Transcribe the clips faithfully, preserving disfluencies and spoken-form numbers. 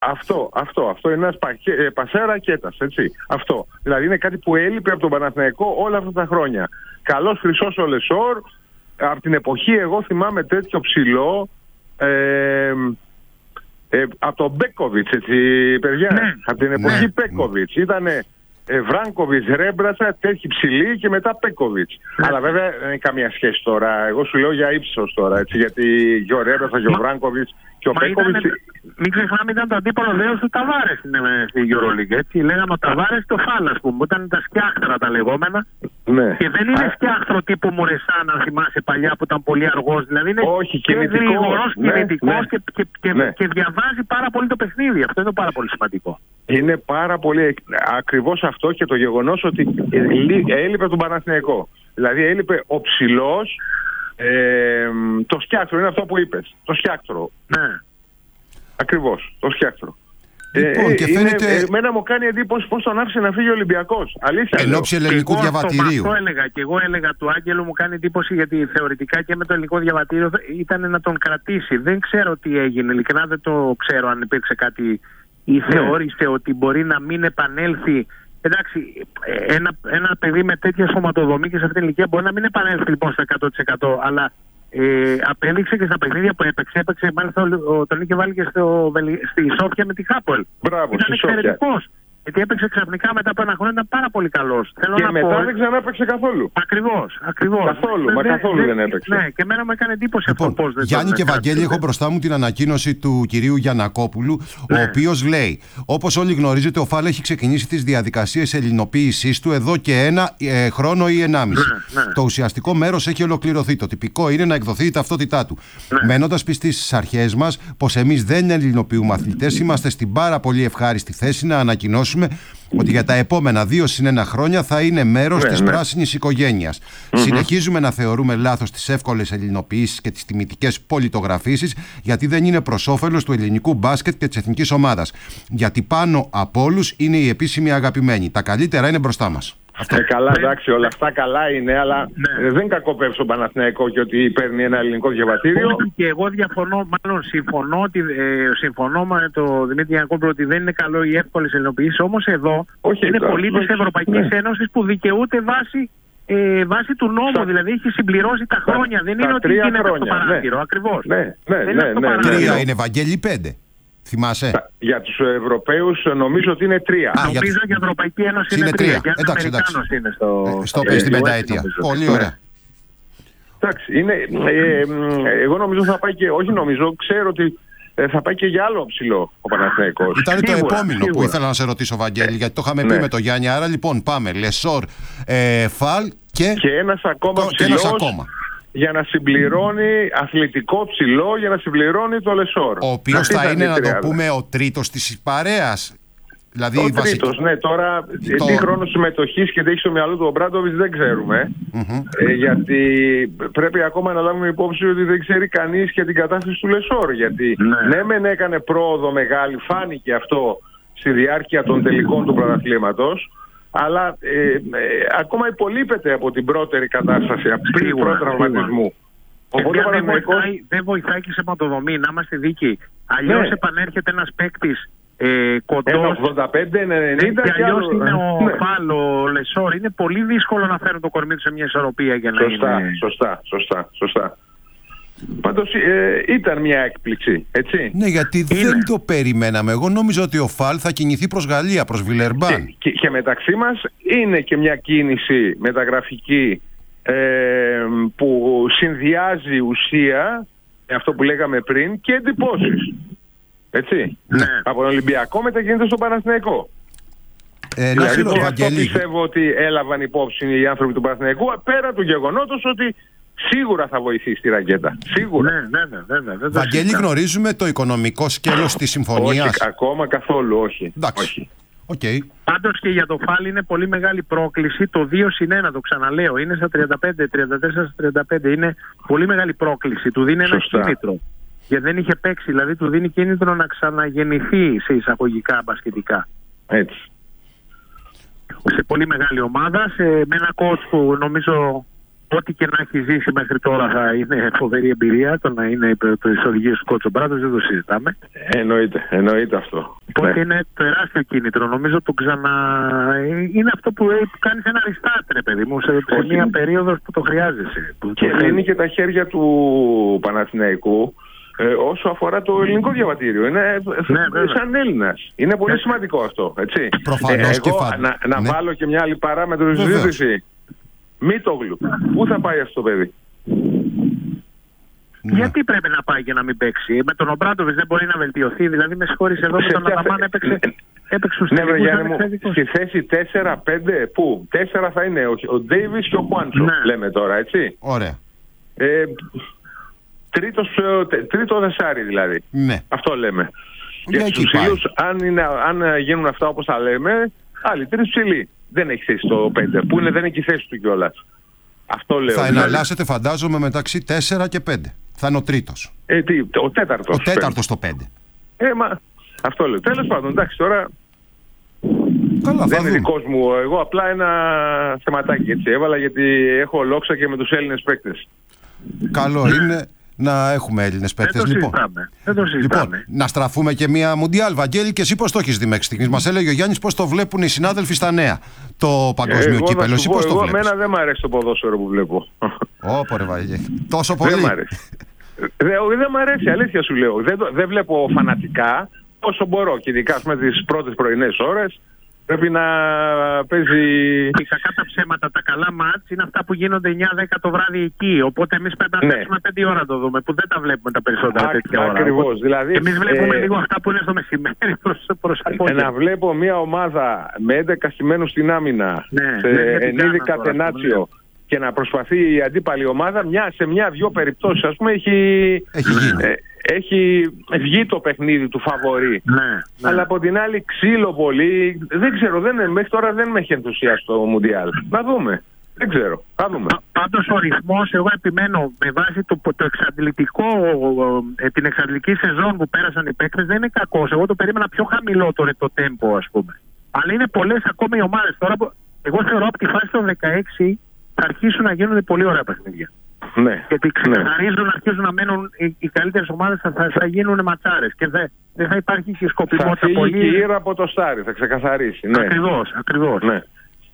Αυτό, αυτό, αυτό είναι ένας πασέ ρακέτας, έτσι. Αυτό. Δηλαδή είναι κάτι που έλειπε από τον Παναθηναϊκό όλα αυτά τα χρόνια. Καλός χρυσός ο Λεσόρ, από την εποχή εγώ θυμάμαι τέτοιο ψηλό, ε, ε, από τον Μπέκοβιτς, έτσι παιδιά, ναι, από την εποχή ναι. Μπέκοβιτς. Ήτανε ε, Βράνκοβιτς, Ρέμπρατσα, τέτοιοι ψηλοί και μετά Μπέκοβιτς. Ναι. Αλλά βέβαια δεν έχει καμία σχέση τώρα. Εγώ σου λέω για ύψος τώρα, έτσι, γιατί και ο Ρέμπρατσα και ο Βράνκοβιτς και ο Μπέκοβιτς... Μην ξεχνάμε, ήταν το αντίπολο δέος του Ταβάρες στην, στην Euroleague. Έτσι. Λέγαμε ο Ταβάρες και ο Φάλ, ας πούμε. Ήταν τα σκιάχτρα τα λεγόμενα. Ναι. Και δεν είναι σκιάχτρο τύπου Μουρεσάν, αν θυμάσαι παλιά, που ήταν πολύ αργός. Δηλαδή είναι όχι, και γρήγορος, ναι, κινητικός ναι, και, και, και, ναι. και διαβάζει πάρα πολύ το παιχνίδι. Αυτό είναι πάρα πολύ σημαντικό. Είναι πάρα πολύ ακριβώς αυτό και το γεγονός ότι έλειπε τον Παναθηναϊκό. Δηλαδή έλειπε ο ψηλός, ε, το σκιάχτρο, είναι αυτό που είπες. Το σκιάχτρο. Ναι. Ακριβώς, το σκιάχτρο. Λοιπόν, ε, και είναι, φαίνεται... εμένα μου κάνει εντύπωση πώς τον άφησε να φύγει ο Ολυμπιακός. Αλήθεια. Εν ώψη ελληνικού εγώ διαβατηρίου. Αυτό έλεγα και εγώ έλεγα του Άγγελου, μου κάνει εντύπωση γιατί θεωρητικά και με το ελληνικό διαβατήριο ήταν να τον κρατήσει. Δεν ξέρω τι έγινε, ειλικρινά δεν το ξέρω αν υπήρξε κάτι ή ναι. θεώρησε ότι μπορεί να μην επανέλθει. Εντάξει, ένα, ένα παιδί με τέτοια σωματοδομή και σε αυτήν την ηλικία μπορεί να μην επανέλθει λοιπόν στο εκατό τοις εκατό, αλλά ε, απέδειξε και στα παιχνίδια που έπαιξε. Έπαιξε μάλιστα ο, τον είχε βάλει και στο, στη Σόφια με τη Χάπολ. Μπράβο, ήταν εξαιρετικός. Γιατί έπαιξε ξαφνικά μετά από ένα χρόνο, ήταν πάρα πολύ καλός. Και να μετά πω... δεν ξανά έπαιξε καθόλου. Ακριβώς, ακριβώς. Καθόλου, δε, μα δε, καθόλου δε, δεν έπαιξε. Ναι, και εμένα μου έκανε εντύπωση λοιπόν, αυτό πώς δεν Γιάννη τον και έκανε. Βαγγέλη, έχω μπροστά μου την ανακοίνωση του κυρίου Γιαννακόπουλου, ναι. ο οποίος λέει: όπως όλοι γνωρίζετε, ο Φάλ έχει ξεκινήσει τις διαδικασίες ελληνοποίησής του εδώ και ένα ε, χρόνο ή ενάμιση. Ναι, ναι. Το ουσιαστικό μέρος έχει ολοκληρωθεί. Το τυπικό είναι να εκδοθεί η ταυτότητά του. Ναι. Μένοντας πιστοί στις αρχές μας πως εμείς δεν ελληνοποιούμε αθλητές, είμαστε στην πάρα πολύ ευχάριστη θέση να ανακοινώσουμε ότι για τα επόμενα δύο συν ένα χρόνια θα είναι μέρος ναι, της ναι. πράσινης οικογένειας. Mm-hmm. Συνεχίζουμε να θεωρούμε λάθος τις εύκολες ελληνοποιήσεις και τις τιμητικές πολιτογραφήσεις, γιατί δεν είναι προς όφελος του ελληνικού μπάσκετ και της εθνικής ομάδας. Γιατί πάνω από όλους είναι οι επίσημοι αγαπημένοι. Τα καλύτερα είναι μπροστά μας. Ε, καλά, εντάξει, όλα αυτά καλά είναι, αλλά ναι. ε, δεν κακοπεύει στον Παναθηναϊκό και ότι παίρνει ένα ελληνικό διαβατήριο. Και εγώ διαφωνώ, μάλλον συμφωνώ, ότι, ε, συμφωνώ με τον Δημήτρη Γιαννακόπουλο ότι δεν είναι καλό οι εύκολες ελληνοποιήσεις. Όμως εδώ όχι, είναι καλά, πολίτες της Ευρωπαϊκής ναι. Ένωσης που δικαιούται βάση, ε, βάση του νόμου. Στα... Δηλαδή έχει συμπληρώσει τα χρόνια. Τα, δεν είναι ότι γίνεται χρόνια, στο παράθυρο. Ναι. Ακριβώς. Ναι, ναι, δεν ναι, είναι ναι, ναι, Τρία είναι, Βαγγέλη, πέντε. Θυμάσαι. Για τους Ευρωπαίους νομίζω ότι είναι τρία. Α, νομίζω για την Ευρωπαϊκή Ένωση είναι, είναι τρία. τρία. Και εντάξει, εντάξει. Είναι στο, ε, στο ε, στην πενταετία. Πολύ ωραία. Ναι. Εντάξει, είναι, ε, ε, εγώ νομίζω θα πάει και, όχι νομίζω, ξέρω ότι ε, θα πάει και για άλλο ψηλό ο Παναθηναϊκός. Ήταν σίγουρα, το επόμενο σίγουρα. που ήθελα να σε ρωτήσω, Βαγγέλη, γιατί το είχαμε ναι. πει με τον Γιάννη. Άρα λοιπόν πάμε Λεσόρ, ε, Φάλ και, και ένας ακόμα το, ψηλός, και ένας ακόμα. Για να συμπληρώνει αθλητικό ψηλό, για να συμπληρώνει το Λεσόρ. Ο οποίος θα είναι, να το πούμε, ο τρίτος της παρέας. Δηλαδή ο βασική... τρίτος, ναι. Τώρα το... τι χρόνο συμμετοχής και τι έχει στο μυαλό του ο Μπράντοβιτς δεν ξέρουμε. Mm-hmm. Ε, γιατί πρέπει ακόμα να λάβουμε υπόψη ότι δεν ξέρει κανείς και την κατάσταση του Λεσόρ. Γιατί ναι, ναι μεν έκανε πρόοδο μεγάλη, φάνηκε αυτό στη διάρκεια των τελικών του πρωταθλήματος. Αλλά ε, ε, ακόμα υπολείπεται από την πρώτερη κατάσταση, από πριν πρώτου τραυματισμού. Οπότε δεν βοηθάει, δεν βοηθάει και σε ματοδομή, να είμαστε δίκαιοι. Αλλιώς ναι. επανέρχεται ένας παίκτης ε, κοντός. ογδόντα πέντε ενενήντα και αλλιώς άλλο... είναι ο ναι. Φάλ, ο Λεσόρ. Είναι πολύ δύσκολο να φέρουν το κορμί του σε μια ισορροπία για να σωστά, είναι... Σωστά, σωστά, σωστά. Πάντως ε, ήταν μια έκπληξη, έτσι. Ναι, γιατί είναι. δεν το περιμέναμε. Εγώ νόμιζα ότι ο Φάλ θα κινηθεί προς Γαλλία, προς Βιλερμπάν. Και, και, και μεταξύ μας είναι και μια κίνηση μεταγραφική ε, που συνδυάζει ουσία, αυτό που λέγαμε πριν, και εντυπώσεις. Έτσι. Ναι. Από τον Ολυμπιακό μετακινείται στον Παναθηναϊκό. Ε, δηλαδή και αυτό πιστεύω ότι έλαβαν υπόψη οι άνθρωποι του Παναθηναϊκού, πέρα του γεγονότος ότι σίγουρα θα βοηθήσει τη ρακέτα. Σίγουρα. Ναι, βέβαια, βέβαια. βέβαια Βαγγέλη, γνωρίζουμε το οικονομικό σκέλος της συμφωνίας. Όχι, ακόμα καθόλου όχι. Εντάξει. όχι. Okay. Πάντως και για το Φάλ είναι πολύ μεγάλη πρόκληση. Το δύο συν ένα, το ξαναλέω, είναι στα τριάντα πέντε, τριάντα τέσσερα τριάντα πέντε. Είναι πολύ μεγάλη πρόκληση. Του δίνει ένα κίνητρο. Γιατί δεν είχε παίξει, δηλαδή του δίνει κίνητρο να ξαναγεννηθεί σε εισαγωγικά μπασκετικά. Έτσι. Σε πολύ μεγάλη ομάδα, σε, με ένα coach που νομίζω ό,τι και να έχει ζήσει μέχρι τώρα θα είναι φοβερή εμπειρία. Το να είναι τις οδηγίες του Κότσο Μπράτος δεν το συζητάμε. Εννοείται, εννοείται αυτό. Οπότε ναι. Είναι τεράστιο κίνητρο. Νομίζω το ξανα... είναι αυτό που, που κάνει ένα restart, ρε παιδί μου, σε, σε μια περίοδο που το χρειάζεσαι. Που και το είναι και τα χέρια του Παναθηναϊκού ε, όσο αφορά το ελληνικό διαβατήριο. Είναι ναι, σαν Έλληνας. Είναι πολύ ναι. σημαντικό αυτό. Έτσι. Προφανώς ε, εγώ, και φαν... να, να ναι. βάλω και μια άλλη παράμετρο στη συζήτηση. Μήτογλου. Πού θα πάει αυτό το παιδί? Ναι. Γιατί πρέπει να πάει και να μην παίξει? Με τον Ομπράντοβιτς δεν μπορεί να βελτιωθεί? Δηλαδή με συγχωρείς, εδώ με τον Αταμάν έπαιξε, έπαιξε στους ναι, τελικούς. Στη θέση τέσσερα πέντε, πού? τέσσερα θα είναι ο Ντέιβις και ο Χουάντσο, ναι. λέμε τώρα, έτσι. Ωραία. Ε, τρίτος, τρίτο δεσάρι δηλαδή. Ναι. Αυτό λέμε. Για, για τους ψηλούς, αν, αν γίνουν αυτά όπως τα λέμε, άλλοι τρεις ψηλοί. Δεν έχει θέση το πέντε, που είναι, δεν έχει θέση του κιόλας. Αυτό λέω. Θα εναλλάσσεται, φαντάζομαι, μεταξύ τέσσερα και πέντε. Θα είναι ο τρίτος. Ε, τι, ο τέταρτος. Ο τέταρτος το πέντε. Ε, μα, αυτό λέω. Τέλος πάντων, εντάξει, τώρα καλά, δεν είναι δικός μου. Εγώ απλά ένα θεματάκι έτσι έβαλα, γιατί έχω λόξα και με τους Έλληνες παίκτες. Καλό είναι να έχουμε Έλληνες παίκτες. Λοιπόν, λοιπόν, να στραφούμε και μια Μουντιάλ. Βαγγέλη, και εσύ πώς το έχεις δει μέχρι στιγμής? Μας έλεγε ο Γιάννης πώς το βλέπουν οι συνάδελφοι στα νέα, το παγκόσμιο εγώ κύπελο. Εσύ πώς το βλέπεις? Εμένα δεν μου αρέσει το ποδόσφαιρο που βλέπω. Ω, ρε Βαγγέλη, τόσο πολύ. Δεν μ' αρέσει. δεν, δεν μ' αρέσει, αλήθεια σου λέω. Δεν, δεν βλέπω φανατικά όσο μπορώ. Και ειδικά με τις πρώτες πρωινές ώρες πρέπει να παίζει. Και κακά τα ψέματα, τα καλά μάτς είναι αυτά που γίνονται εννιά δέκα το βράδυ εκεί. Οπότε εμείς πρέπει να παίξουμε πέντε ώρα να το δούμε, που δεν τα βλέπουμε τα περισσότερα Α, τέτοια ώρα. Ακριβώς. Δηλαδή, εμείς βλέπουμε ε, λίγο αυτά που είναι στο μεσημέρι προς, προς απόγευμα. Να βλέπω μια ομάδα με έντεκα στημένους στην άμυνα, ναι, σε ναι, ενίδη κατενάτσιο, ναι. και να προσπαθεί η αντίπαλη ομάδα μια, σε μια-δυο περιπτώσεις, ας πούμε, έχει, έχει, ε, έχει βγει το παιχνίδι του φαβορί. Ναι, ναι. Αλλά από την άλλη ξύλο πολύ. Δεν ξέρω, δεν, μέχρι τώρα δεν με έχει ενθουσιάσει το Μουντιάλ. Να δούμε. Δεν ξέρω. Θα δούμε. Πάντως ο ρυθμός, εγώ επιμένω, με βάση το, το εξαντλητικό, ε, την εξαντλητική σεζόν που πέρασαν οι παίκτες, δεν είναι κακός. Εγώ το περίμενα πιο χαμηλότερο το τέμπο, ας πούμε. Αλλά είναι πολλές ακόμη οι ομάδες. Τώρα, εγώ θεωρώ από τη φάση των δεκαέξι θα αρχίσουν να γίνονται πολύ ωραία παιχνίδια. Ναι. Γιατί ξεκαθαρίζουν, ναι. αρχίζουν να μένουν οι, οι καλύτερες ομάδες, θα, θα, θα γίνουν ματσάρες και δεν δε θα υπάρχει και σκοπιμότητα. Θα φύγει πολύ... και η ήρα από το στάρι, θα ξεκαθαρίσει. Ναι. Ακριβώς, ακριβώς. Ναι.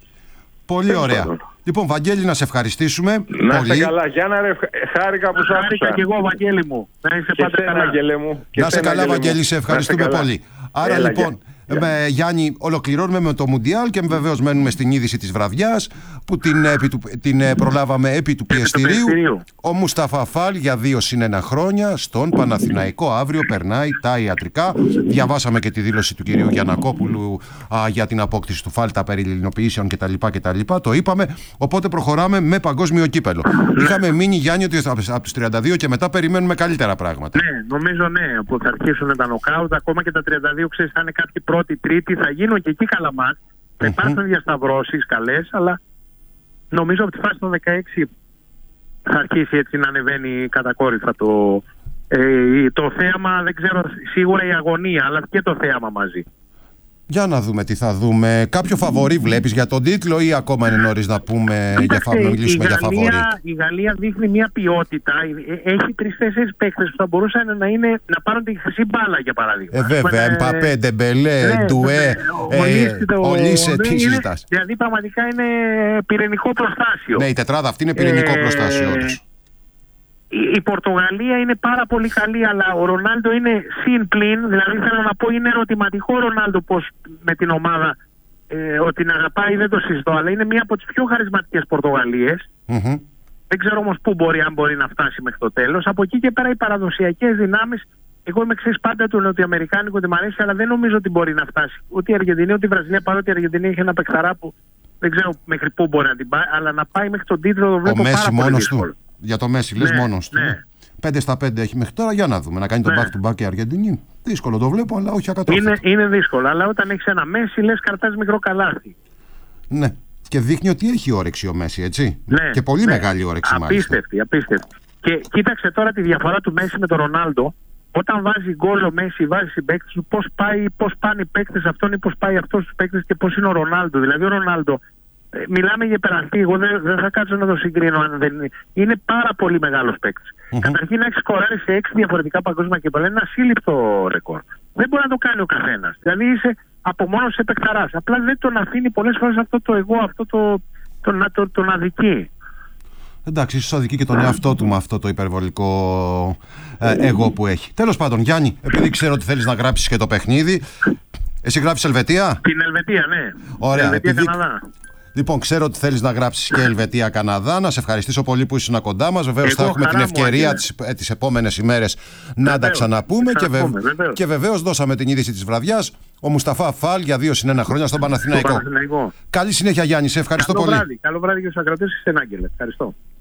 Πολύ ωραία. Λοιπόν, Βαγγέλη, να σε ευχαριστήσουμε. Να είστε καλά. Γιάννα, ρε, χάρηκα που σ' άκουσα. Χάρηκα και εγώ, Βαγγέλη μου. Να είσαι πάντα καλά. Μου. Να είσαι καλά, Βαγγέλη, σε ευχαριστούμε πολύ. Άρα, Έλα, λοιπόν, yeah. με, Γιάννη, ολοκληρώνουμε με το Μουντιάλ και βεβαίως μένουμε στην είδηση της βραδιάς που την, επί του, την προλάβαμε επί του πιεστηρίου. Ο Μουσταφά Φαλ για δύο συν ένα χρόνια στον Παναθηναϊκό. Αύριο περνάει τα ιατρικά. Διαβάσαμε και τη δήλωση του κυρίου Γιαννακόπουλου α, για την απόκτηση του Φαλ, τα περί ελληνοποιήσεων κτλ, κτλ. Το είπαμε. Οπότε προχωράμε με παγκόσμιο κύπελο. Είχαμε μείνει, Γιάννη, ότι από τους τριάντα δύο και μετά περιμένουμε καλύτερα πράγματα. Ναι, νομίζω ναι. Που θα αρχίσουν τα νοκάουτ. Ακόμα και τα τριάντα δύο, ξέρεις, θα είναι κάτι πρώτη, τρίτη. Θα γίνουν και εκεί καλά μάτς. Θα υπάρχουν διασταυρώσεις καλές, αλλά νομίζω από τη φάση των δεκαέξι θα αρχίσει έτσι να ανεβαίνει κατακόρυφα το, ε, το θέαμα. Δεν ξέρω σίγουρα η αγωνία, αλλά και το θέαμα μαζί. Για να δούμε τι θα δούμε. Κάποιο φαβορί βλέπεις για τον τίτλο ή ακόμα είναι νωρίς να πούμε Κοίταξε, για, να μιλήσουμε η Γαλλία, για φαβορί? Η Γαλλία δείχνει μια ποιότητα. Έχει τρεις-τέσσερις παίκτες που θα μπορούσαν να, είναι, να πάρουν τη χρυσή μπάλα, για παράδειγμα. Ε, βέβαια, Εμπαπέ, Ντεμπελέ, Ντουέ, Ολίσε, τι συζητάς? Δηλαδή πραγματικά είναι πυρηνικό προστάσιο. Ναι, η τετράδα αυτή είναι πυρηνικό ε, προστάσιο όντως. Η Πορτογαλία είναι πάρα πολύ καλή, αλλά ο Ρονάλντο είναι συν πλην. Δηλαδή θέλω να πω, είναι ερωτηματικό ο Ρονάλντο πως με την ομάδα ε, ότι την αγαπάει, δεν το συζητώ, αλλά είναι μία από τις πιο χαρισματικές Πορτογαλίες. Mm-hmm. Δεν ξέρω όμως πού μπορεί, αν μπορεί να φτάσει μέχρι το τέλος. Από εκεί και πέρα οι παραδοσιακές δυνάμεις, εγώ είμαι εξής πάντα του νοτιοαμερικάνικου ότι μου αρέσει, αλλά δεν νομίζω ότι μπορεί να φτάσει ούτε η Αργεντινή ούτε η Βραζιλία, παρότι η Αργεντινή έχει ένα παιχταρά που δεν ξέρω μέχρι πού μπορεί να την πάει, αλλά να πάει μέχρι τον τίτλο το βλέπω πάρα πολύ δύσκολο. Για το Μέση, λες, ναι, μόνος του. Ναι. πέντε στα πέντε έχει μέχρι τώρα. Για να δούμε. Να κάνει τον ναι. back to back η Αργεντινή. Δύσκολο το βλέπω, αλλά όχι ακατόρθωτο. Είναι, είναι δύσκολο. Αλλά όταν έχεις ένα Μέση, λες καρτάς μικρό καλάθι. Ναι. Και δείχνει ότι έχει όρεξη ο Μέση, έτσι. Ναι, και πολύ ναι. μεγάλη όρεξη, απίστευτη, μάλιστα. Απίστευτη. Και κοίταξε τώρα τη διαφορά του Μέση με τον Ρονάλντο. Όταν βάζει γκολ ο Μέση, βάζει συμπαίκτες του, πώς, πάει, πώς πάνε οι παίκτες αυτόν ή πώς πάει αυτός τους παίκτες και πώς είναι ο Ρονάλντο. Δηλαδή ο Ρονάλντο Ε, μιλάμε για υπεραστή. Εγώ δεν, δεν θα κάτσω να το συγκρίνω αν δεν είναι. Είναι πάρα πολύ μεγάλος παίκτης. Mm-hmm. Καταρχήν να έχει σκοράρει σε έξι διαφορετικά παγκόσμια κύπελλα. Είναι ένα ασύλληπτο ρεκόρ. Δεν μπορεί να το κάνει ο καθένας. Δηλαδή είσαι από μόνος σε παικταράς. Απλά δεν τον αφήνει πολλές φορές αυτό το εγώ, αυτό το, το, το, το, τον αδικεί. Εντάξει, ίσως αδικεί και τον εαυτό του με αυτό το υπερβολικό ε, εγώ που έχει. Τέλος πάντων, Γιάννη, επειδή ξέρω ότι θέλεις να γράψεις και το παιχνίδι, εσύ γράφεις Ελβετία? Την Ελβετία, ναι. Ωραία. Ελβετία, επειδή... Καναδά. Λοιπόν, ξέρω ότι θέλεις να γράψεις και Ελβετία-Καναδά. Να σε ευχαριστήσω πολύ που ήσουν κοντά μας. Βεβαίως θα έχουμε την ευκαιρία τις, τις επόμενες ημέρες να βεβαίως, τα ξαναπούμε. Και, βε... βεβαίως. και βεβαίως δώσαμε την είδηση της βραδιάς. Ο Μουσταφά Φαλ για δύο συν ένα χρόνια στον Παναθηναϊκό. Καλή συνέχεια, Γιάννη. Σε ευχαριστώ καλό πολύ. Βράδυ. Καλό βράδυ και στους ακροατές και στην Άγγελε. Ευχαριστώ.